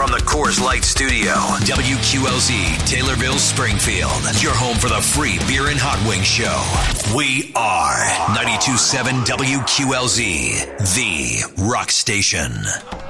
From the Coors Light Studio, WQLZ, Taylorville, Springfield. Your home for the free beer and hot wing show. We are 92.7 WQLZ, the rock station.